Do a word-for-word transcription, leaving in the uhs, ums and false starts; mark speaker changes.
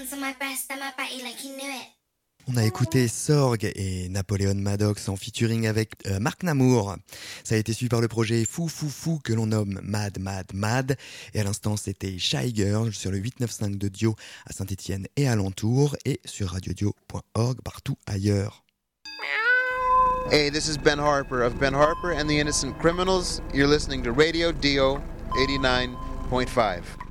Speaker 1: On a écouté Sorg et Napoléon Maddox en featuring avec euh, Marc Namour. Ça a été suivi par le projet Fou Fou Fou que l'on nomme Mad Mad Mad. Et à l'instant, c'était Shy Girl sur le huit neuf cinq de Dio à Saint-Étienne et alentour et sur radio dio point org partout ailleurs.
Speaker 2: Hey, this is Ben Harper of Ben Harper and the Innocent Criminals. You're listening to Radio Dio eighty-nine point five.